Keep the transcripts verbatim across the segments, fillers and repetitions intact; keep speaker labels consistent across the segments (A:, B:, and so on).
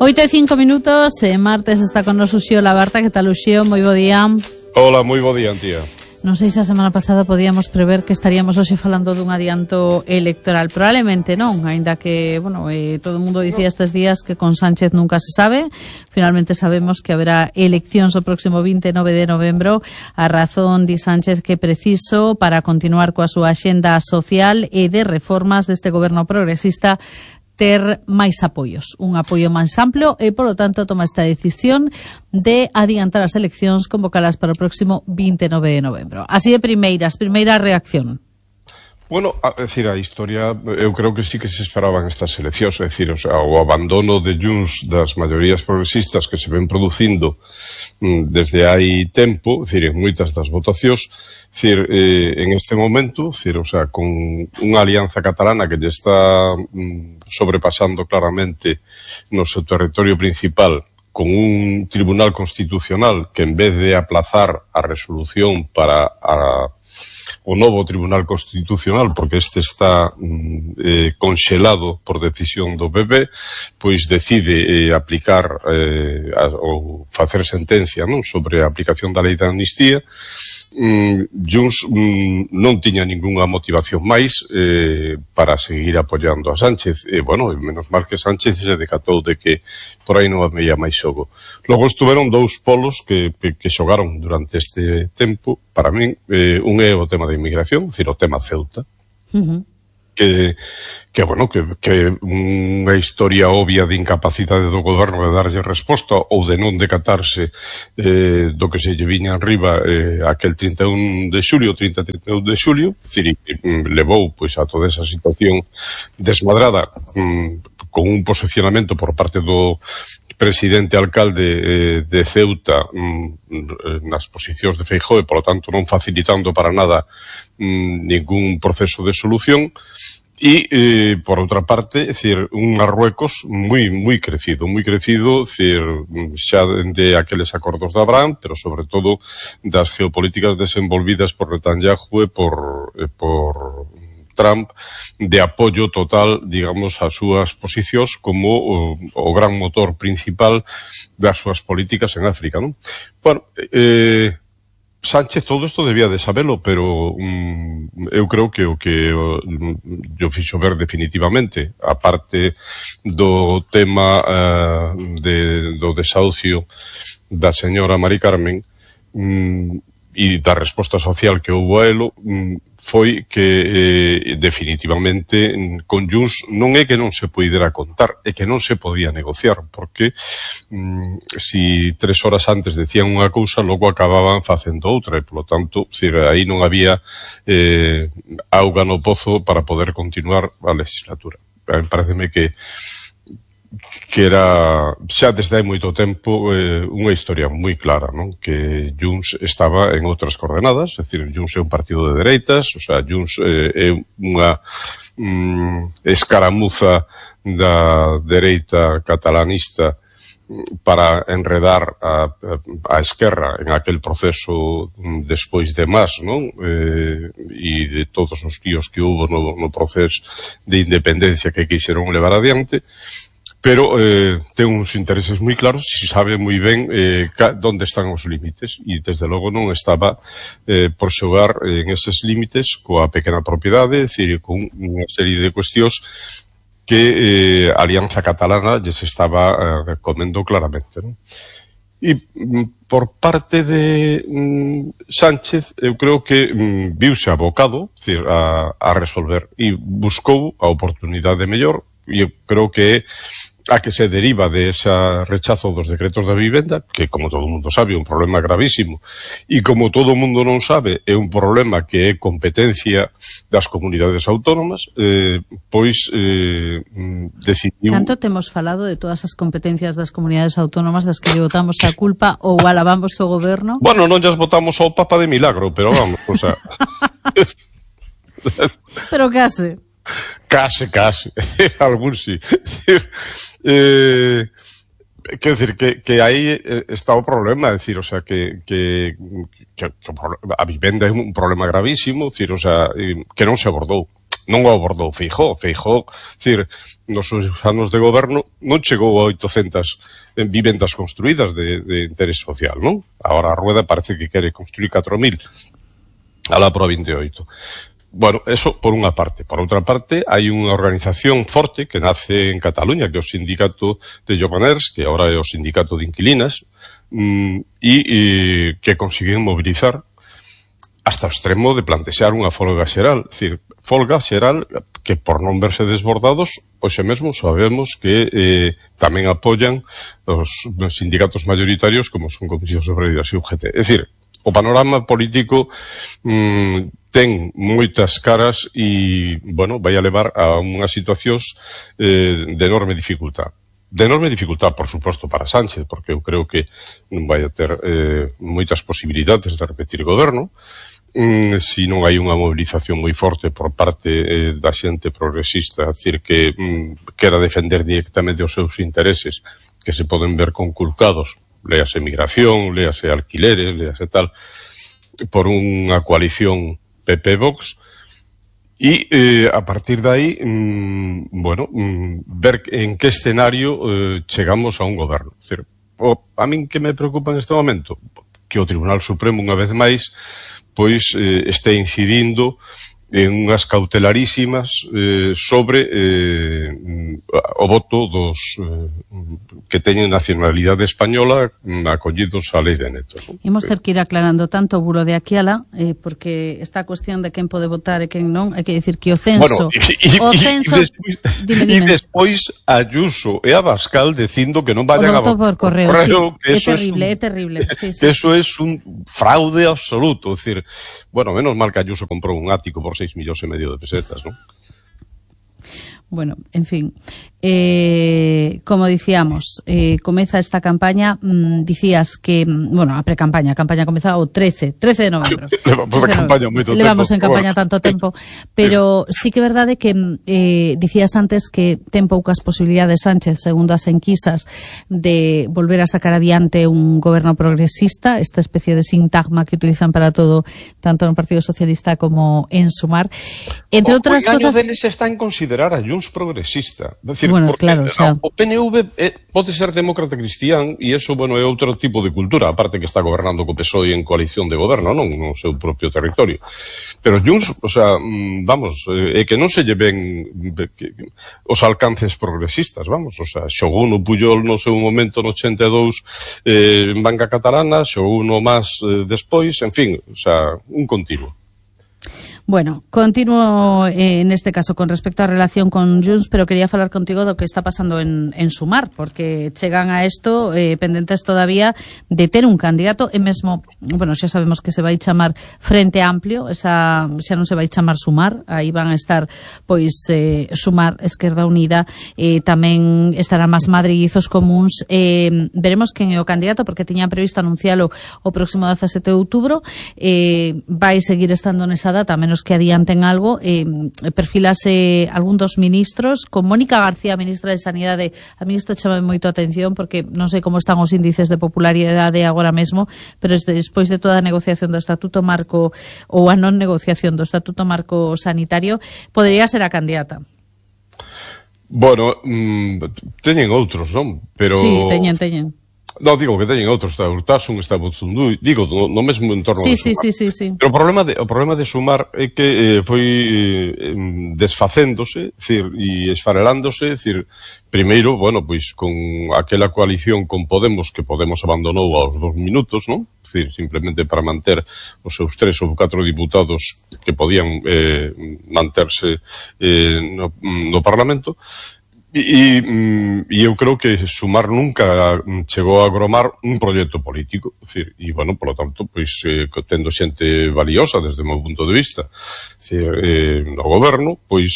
A: Oito e cinco minutos, eh, martes está con nos Uxío Labarta. Que tal, Uxío? Moi bo día.
B: Hola, moi bo día, tía.
A: Non sei se a semana pasada podíamos prever que estaríamos hoxe falando dun adianto electoral. Probablemente non, aínda que, bueno, eh, todo o mundo dicía estes días que con Sánchez nunca se sabe. Finalmente sabemos que haberá eleccións o próximo vinte e nove de novembro. A razón di Sánchez que preciso para continuar coa súa axenda social e de reformas deste goberno progresista ter máis apoios, un apoio máis amplo e, polo tanto, toma esta decisión de adiantar as eleccións convocadas para o próximo vinte e nove de novembro. Así de primeiras, primeira reacción.
B: Bueno, a decir, a historia, eu creo que sí que se esperaban estas eleccións, é dicir, o, sea, o abandono de Junts das maiorías progresistas que se ven producindo mm, desde hai tempo, é dicir, en moitas das votacións, é dicir, eh, en este momento, é dicir, o sea, con unha alianza catalana que lle está mm, sobrepasando claramente no seu territorio principal, con un tribunal constitucional que en vez de aplazar a resolución para a o novo Tribunal Constitucional, porque este está eh, conxelado por decisión do P P, pois decide eh, aplicar eh, a, ou facer sentencia, non, sobre a aplicación da lei da amnistía. Mm, Junts mm, non tiña ningunha motivación máis eh, para seguir apoiando a Sánchez, e, bueno, menos mal que Sánchez se decatou de que por aí non había máis xogo. Logo estuveron dous polos que, que, que xogaron durante este tempo, para min, eh, un é o tema da inmigración, é dicir, o tema Ceuta, uh-huh. que, que, bueno, que, que unha historia obvia de incapacidade do goberno de darlle resposta ou de non decatarse eh, do que se lle viña arriba eh, aquel trinta e un de xulio, trinta e trinta e un de xulio, é dicir, levou pois a toda esa situación desmadrada mm, con un posicionamento por parte do presidente alcalde eh, de Ceuta mm, nas posicións de Feijóo e, polo tanto, non facilitando para nada mm, ningún proceso de solución. E, eh, por outra parte, é dicir, un Marruecos moi moi crecido, moi crecido, é dicir, xa de aqueles acordos de Abraham, pero sobre todo das geopolíticas desenvolvidas por Netanyahu e por, e por Trump, de apoio total, digamos, ás súas posicións como o, o gran motor principal das súas políticas en África, non? Bueno, eh, Sánchez todo isto debía de sabelo, pero um, eu creo que o que um, yo fixo ver definitivamente, a parte do tema uh, de, do desahucio da señora Mari Carmen, um, e da resposta social que houbo a elo, foi que eh, definitivamente con Junts non é que non se poidera contar, é que non se podía negociar, porque mm, si tres horas antes decían unha cousa, logo acababan facendo outra, e polo tanto, si, aí non había eh, auga no pozo para poder continuar a legislatura. Pareceme que que era xa desde hai moito tempo eh, unha historia moi clara, non? Que Junts estaba en outras coordenadas, é dicir, Junts é un partido de dereitas, o sea, Junts eh, é unha mm, escaramuza da dereita catalanista para enredar a, a esquerra en aquel proceso despois de Mas, non? Eh, e de todos os tíos que houve no, no proceso de independencia que quixeron levar adiante. Pero eh, ten uns intereses moi claros e sabe moi ben eh, ca, onde están os límites, e desde logo non estaba eh, por xogar en eses límites coa pequena propiedade, é dicir, con unha serie de cuestións que eh, a Alianza Catalana lles estaba eh, comendo claramente, non? E por parte de mm, Sánchez, eu creo que mm, viuse abocado, dicir, a, a resolver, e buscou a oportunidade mellor, e eu creo que a que se deriva de ese rechazo dos decretos da vivenda, que, como todo o mundo sabe, é un problema gravísimo, e como todo o mundo non sabe, é un problema que é competencia das comunidades autónomas, eh, pois eh, decidiu...
A: Tanto temos falado de todas as competencias das comunidades autónomas das que lle botamos a culpa ou alabamos o goberno?
B: Bueno, non llas botamos ao Papa de milagro, pero vamos, o sea...
A: pero case...
B: Case, case, algún sí. eh, quero decir que, que aí está o problema, é dicir, o sea, que, que, que, que a vivenda é un problema gravísimo, é dicir, o sea, que non se abordou. non o abordou Feijóo. Feijóo, decir, nos seus anos de goberno non chegou a oitocentas vivendas construídas de, de interés social, non? Agora a Rueda parece que quere construir catro mil alá por a vinte e oito. Bueno, eso por unha parte. Por outra parte, hai unha organización forte que nace en Cataluña, que é o sindicato de Lloganers, que agora é o sindicato de inquilinas, mmm, e, e que consiguen mobilizar hasta o extremo de plantexar unha folga xeral. É dicir, folga xeral que por non verse desbordados, hoxe mesmo sabemos que eh, tamén apoian os sindicatos mayoritarios como son Comisións Obreiras e U G T. É dicir, o panorama político mmm, ten moitas caras e, bueno, vai a levar a unhas situacións eh, de enorme dificultad. De enorme dificultad, por suposto, para Sánchez, porque eu creo que non vai a ter eh, moitas posibilidades de repetir goberno, Mm, si non hai unha movilización moi forte por parte eh, da xente progresista, a decir que mm, quera defender directamente os seus intereses que se poden ver conculcados, léase migración, léase alquileres, léase tal, por unha coalición P P-Vox, e eh, a partir de aí, mm, bueno, mm, ver en que escenario eh, chegamos a un goberno. Es decir, o, a min que me preocupa en este momento, que o Tribunal Supremo unha vez máis pois eh, este incidindo en unhas cautelarísimas eh, sobre eh, o voto dos eh, que teñen nacionalidade española acollidos á lei de netos, ¿no?
A: Imos ter que ir aclarando tanto o buro de aquí ala, eh, porque esta cuestión de quen pode votar e quen non, hai que dicir que o censo...
B: Bueno, e, e,
A: o censo...
B: e, despois, dime, dime. E despois Ayuso e Abascal dicindo que non vayan
A: a votar por correo,
B: correo,
A: sí,
B: que
A: é terrible,
B: es un,
A: é terrible. Sí, sí,
B: que eso es un fraude absoluto, es decir, bueno, menos mal que Ayuso comprou un ático por seis millóns e medio de pesetas, ¿no?
A: Bueno, en fin, eh, como dicíamos, eh, comeza esta campaña, mmm, dicías que, bueno, a pre-campaña, a campaña comeza o trece, trece de novembro.
B: Levamos a campaña moito tempo.
A: Levamos en campaña bueno. tanto tempo, pero sí que é verdade que eh, dicías antes que ten poucas posibilidades Sánchez, segundo as enquisas, de volver a sacar adiante un goberno progresista, esta especie de sintagma que utilizan para todo, tanto no Partido Socialista como en Sumar. Entre
B: o,
A: outras
B: o
A: cosas...
B: deles está en considerar a Junts progresista. Decir,
A: bueno,
B: porque
A: claro, o sea...
B: o P N V eh, pode ser demócrata cristián e eso, bueno, é outro tipo de cultura, aparte que está gobernando co P S O E en coalición de goberno, non no seu propio territorio. Pero Junts, o sea, vamos, é eh, que non se lleven que, os alcances progresistas, vamos, o sea, xogou no Puyol no seu momento no ochenta e dous eh, en banca catalana, xogou no máis eh, despois, en fin, o sea, un continuo.
A: Bueno, continuo eh, en este caso con respecto á relación con Junts, pero quería falar contigo do que está pasando en, en Sumar, porque chegan a esto eh, pendentes todavía de ter un candidato e mesmo, bueno, xa sabemos que se vai chamar Frente Amplio, esa xa non se vai chamar Sumar, aí van a estar pois eh, Sumar, Esquerda Unida, eh, tamén estará Más Madrid e Izos Comuns, eh, veremos quen é o candidato, porque tiñan previsto anuncialo o próximo dezasete de outubro, eh, vai seguir estando nesa data, menos que adianten algo, eh, perfilase algún dos ministros, con Mónica García, ministra de Sanidade. A mí isto chama moito a atención, porque non sei como están os índices de popularidade agora mesmo, pero despois de toda a negociación do Estatuto Marco, ou a non negociación do Estatuto Marco Sanitario, podería ser a candidata.
B: Bueno, mmm, teñen outros, non? Pero...
A: Sí, teñen, teñen.
B: Non, digo que teñen outros, está Urtasun, está Buzundú, digo, no, no mesmo entorno
A: sí,
B: de Sumar.
A: Sí, sí, sí, sí.
B: Pero o problema de, o problema de Sumar é que eh, foi eh, desfacéndose, decir, e esfarelándose, decir, primeiro, bueno, pois con aquela coalición con Podemos, que Podemos abandonou aos dos minutos, non? Decir, simplemente para manter os seus tres ou catro diputados que podían eh, manterse eh, no, no Parlamento. E, e eu creo que Sumar nunca chegou a agromar un proxecto político, decir, e, bueno, polo tanto, pois, eh, tendo xente valiosa desde o meu punto de vista, decir, eh, no goberno, pois,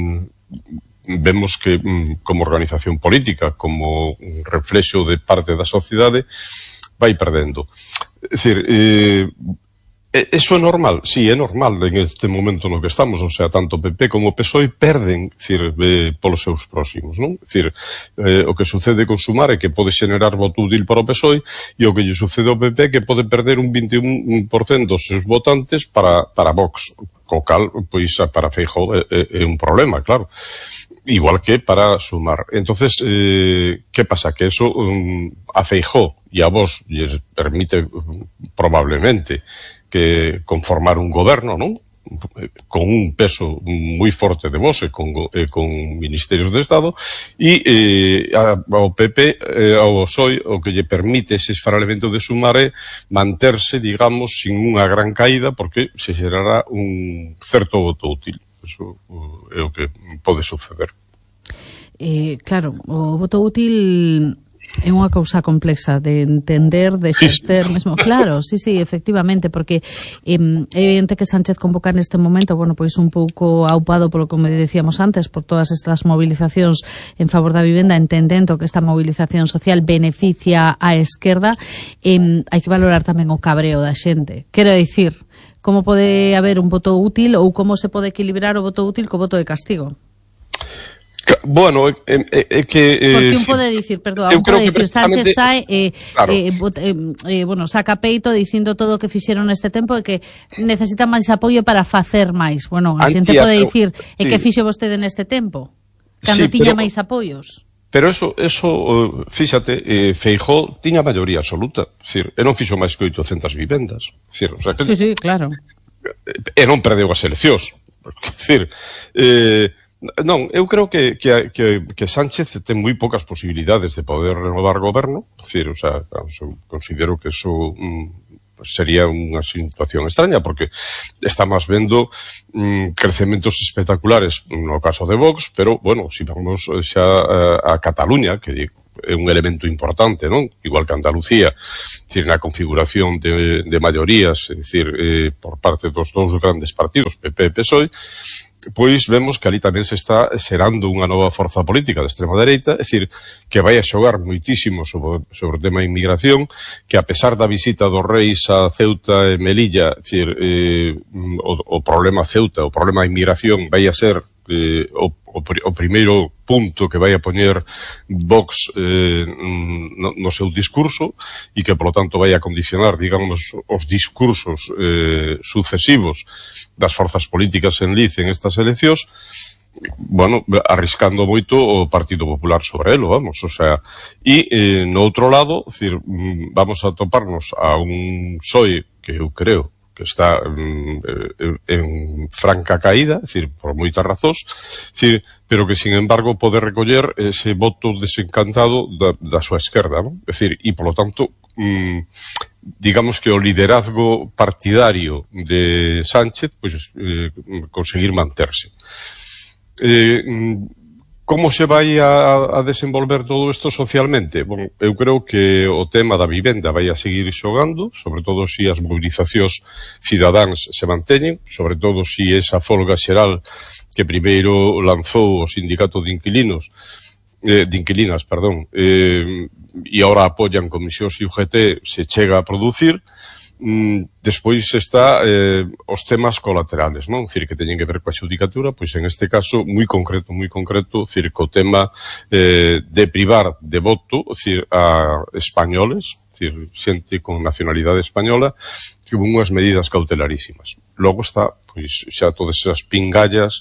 B: mm, vemos que mm, como organización política, como reflexo de parte da sociedade, vai perdendo. É dicir, eh, Eso é normal, sí, é normal en este momento no que estamos, o sea, tanto P P como P S O E perden, decir, eh, polos seus próximos, non? Decir, eh, o que sucede con Sumar é que pode xenerar voto útil para o P S O E e o que lle sucede ao P P é que pode perder un vinte e un por cento dos seus votantes para, para Vox, co cal, pois, para Feijóo é, é, é un problema, claro. Igual que para Sumar. Entonces, eh, ¿qué pasa? Que eso um, a Feijóo e a Vox lles permite probablemente que conformar un goberno, non? Con un peso moi forte de Vox e con, eh, con ministerios de Estado e eh, ao P P, eh, ao P S O E, o que lle permite ese esfarelamento de Sumar é manterse, digamos, sin unha gran caída porque se xerará un certo voto útil. Eso é o que pode suceder.
A: Eh, claro, o voto útil é unha cousa complexa de entender, de exercer sí. mesmo. Claro, sí, sí, efectivamente, porque é evidente que Sánchez convoca neste momento, bueno, pois un pouco aupado polo que me decíamos antes, por todas estas movilizacións en favor da vivenda, entendendo que esta movilización social beneficia á esquerda, eh, hai que valorar tamén o cabreo da xente. Quero dicir, como pode haber un voto útil ou como se pode equilibrar o voto útil co voto de castigo?
B: Bueno, é, é, é que... Eh,
A: Porque un pode dicir, perdón, un pode dicir, Sánchez sae, eh,
B: claro.
A: eh, eh, eh, bueno, saca peito dicindo todo o que fixeron neste tempo e que necesita máis apoio para facer máis. Bueno, a xente pode dicir, e sí. que fixe vostede neste tempo, cando sí, tiña pero... máis apoios.
B: Pero eso, eso, fíxate, eh, Feijóo tiña maioría absoluta, decir, e non fixo máis que oitocentas vivendas, decir, o sea, que,
A: sí, sí, claro.
B: E non perdeu as eleccións, decir, eh, non, eu creo que, que, que, que Sánchez ten moi poucas posibilidades de poder renovar goberno, decir, o sea, eu considero que eso mm, sería unha situación extraña, porque estamos vendo mm, crecementos espectaculares no caso de Vox, pero, bueno, si vamos xa a, a Cataluña, que é un elemento importante, non? Igual que Andalucía, decir, na configuración de, de maiorías, é dicir, eh, por parte dos dous grandes partidos, P P e P S O E, pois vemos que ali tamén se está xerando unha nova forza política de extrema dereita, é dicir, que vai a xogar moitísimo sobre, sobre o tema de inmigración, que a pesar da visita dos reis a Ceuta e Melilla, é dicir, eh, o, o problema Ceuta, o problema de inmigración vai a ser eh, o, o, o primeiro punto que vai a poñer Vox eh, no, no seu discurso e que, polo tanto, vai a condicionar, digamos, os discursos eh, sucesivos das forzas políticas en liz en estas eleccións, bueno, arriscando moito o Partido Popular sobre elo, vamos, o sea, e eh, no outro lado, decir, vamos a toparnos a un P S O E que eu creo que está en, en, en franca caída, es decir, por moitas razóns, decir, pero que, sin embargo, pode recoller ese voto desencantado da, da súa esquerda, ¿no? Es decir, e, polo tanto, mmm, digamos que o liderazgo partidario de Sánchez, pues, eh, conseguir manterse. Eh, Como se vai a, a desenvolver todo isto socialmente? Bon, eu creo que o tema da vivenda vai a seguir xogando, sobre todo se as movilizacións cidadáns se manteñen, sobre todo se esa folga xeral que primeiro lanzou o sindicato de inquilinos, eh, de inquilinas, perdón, eh, e agora apoian comisións e U G T, se chega a producir. Mm, despois está eh, os temas colaterales, non? Dicir, que teñen que ver coa xudicatura, pois en este caso moi concreto, moi concreto, dicir, co tema eh, de privar de voto, dicir, a españoles, dicir, xente con nacionalidade española, que hubo unhas medidas cautelarísimas. Logo está, pois, xa todas esas pingallas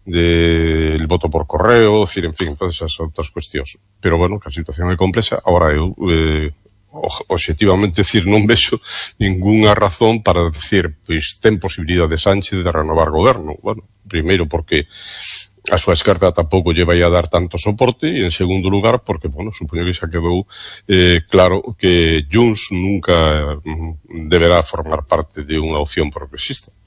B: de el voto por correo, dicir, en fin, todas esas outras cuestións. Pero, bueno, que a situación é complexa, agora eu... Eh, objetivamente, decir, non vexo ningunha razón para decir, pois, ten posibilidade de Sánchez de renovar goberno. Bueno, primeiro porque a súa esquerda tampouco lle vai a dar tanto soporte, e en segundo lugar porque, bueno, supoño que xa quedou eh, claro que Junts nunca deberá formar parte de unha opción progresista.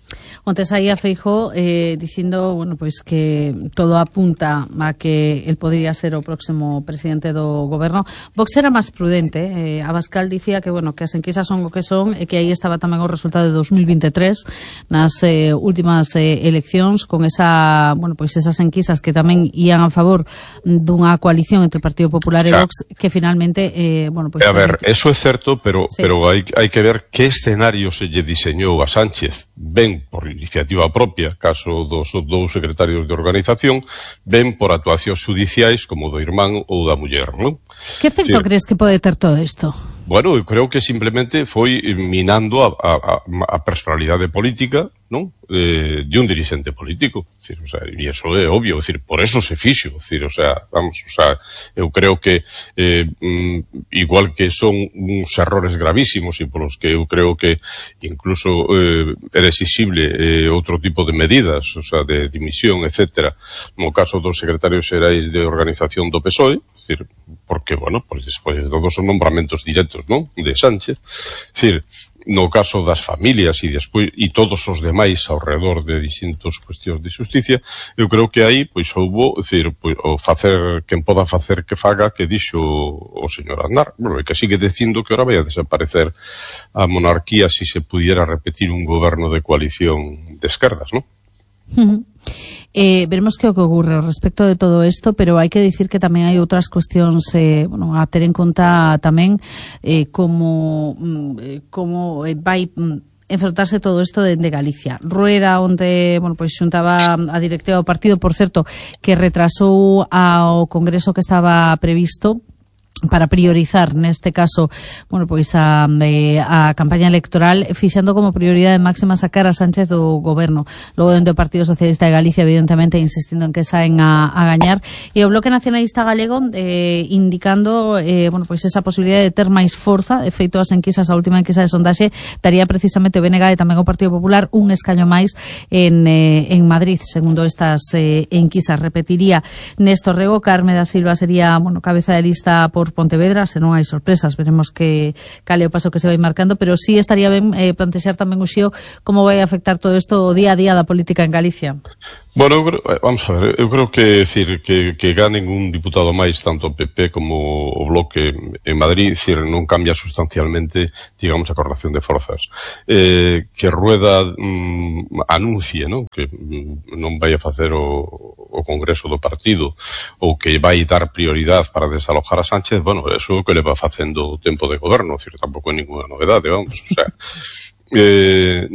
A: Onte saía Feijóo eh, dicindo, bueno, pois que todo apunta a que el podría ser o próximo presidente do goberno. Vox era máis prudente, eh, Abascal dicía que, bueno, que as enquisas son o que son e que aí estaba tamén o resultado de dos mil veintitrés nas eh, últimas eh, eleccións con esa, bueno, pois esas enquisas que tamén ían a favor dunha coalición entre o Partido Popular e Vox que finalmente, eh, bueno, pois...
B: A ver, eso é certo, pero, sí. pero hai, hai que ver que escenario se lle diseñou a Sánchez, ben por iniciativa propia, caso dos dous secretarios de organización, ben por actuacións judiciais como do irmán ou da muller, non?
A: Que efecto sí. crees que pode ter todo isto?
B: Bueno, eu creo que simplemente foi minando a, a, a personalidade política, non? Eh, de un dirigente político. Decir, o sea, e eso é obvio, decir, por eso se fixo, decir, o sea, vamos, o sea, eu creo que eh, mm, igual que son uns errores gravísimos e polos que eu creo que incluso eh, era exigible eh, outro tipo de medidas, o sea, de dimisión, etcétera, no caso dos secretarios xerais de organización do P S O E, decir, porque, bueno, pues despois de todos son nombramentos directos, non? De Sánchez, decir, no caso das familias e despois e todos os demais ao redor de distintos cuestións de justicia, eu creo que aí pois houbo, decir, pois, o facer quen poda facer que faga que dixo o señor Aznar, bueno, e que sigue dicindo que ahora vai a desaparecer a monarquía si se pudiera repetir un goberno de coalición de esquerdas, non?
A: Uh-huh. Eh, veremos que o que ocurre respecto de todo isto, pero hai que dicir que tamén hai outras cuestións eh, bueno, a ter en conta tamén eh, como como eh, vai enfrontarse todo isto de, de Galicia. Rueda, onde, bueno, pois xuntaba a directiva do partido, por certo, que retrasou ao congreso que estaba previsto para priorizar, neste caso, bueno, pois a, a campaña electoral, fixando como prioridade máxima sacar a Sánchez do goberno. Logo, dentro do Partido Socialista de Galicia, evidentemente, insistindo en que saen a, a gañar. E o Bloque Nacionalista Galego eh, indicando, eh, bueno, pois esa posibilidade de ter máis forza. De feito, as enquisas, a última enquisa de sondaxe, daría precisamente o B N G e tamén o Partido Popular un escaño máis en, eh, en Madrid, segundo estas eh, enquisas. Repetiría Néstor Rego, Carme da Silva sería, bueno, cabeza de lista por Pontevedra, se non hai sorpresas, veremos que cale o paso que se vai marcando, pero sí estaría ben eh, plantexar tamén o xeo como vai afectar todo isto o día a día da política en Galicia.
B: Bueno, eu creo, vamos a ver, eu creo que decir que, que ganen un diputado máis tanto o P P como o Bloque en Madrid, decir, non cambia sustancialmente, digamos, a correlación de forzas. Eh, que Rueda mm, anuncie, ¿no? Que mm, non vai a facer o, o Congreso do partido ou que vai dar prioridade para desalojar a Sánchez, bueno, eso é o que le va facendo o tempo de goberno, decir, tampouco é ninguna novedade, vamos, o sea... Eh,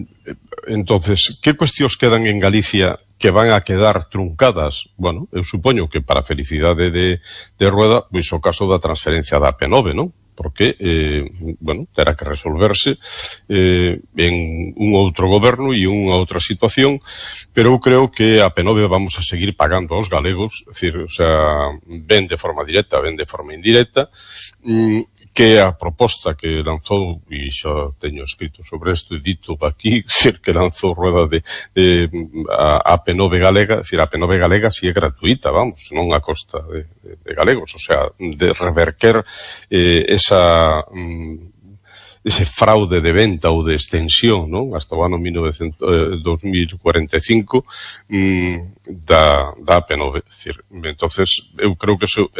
B: entonces, que cuestións quedan en Galicia que van a quedar truncadas? Bueno, eu supoño que para a felicidade de, de Rueda, pois o caso da transferencia da A P nove, non? Porque, eh, bueno, terá que resolverse eh, en un outro goberno e unha outra situación, pero eu creo que a P nove vamos a seguir pagando aos galegos, é dicir, o sea, ben de forma directa, ben de forma indirecta, mm, que a proposta que lanzou, e xa teño escrito sobre isto e dito aquí, ser que lanzou Rueda de, de a, a P nove galega, decir, a P nove galega si é gratuita, vamos, non a costa de, de, de galegos, o sea, de reverter eh, esa... Mm, ese fraude de venta ou de extensión, non? Hasta o ano dos mil cuarenta e cinco mm, da, da A P nove. Decir, entonces, eu creo que eso